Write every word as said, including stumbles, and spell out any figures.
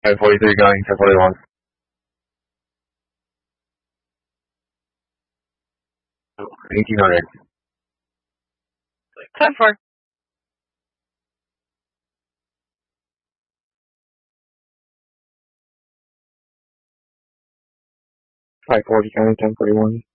five forty-three going, ten forty-one. eighteen hundred. ten four. five forty going, ten forty-one.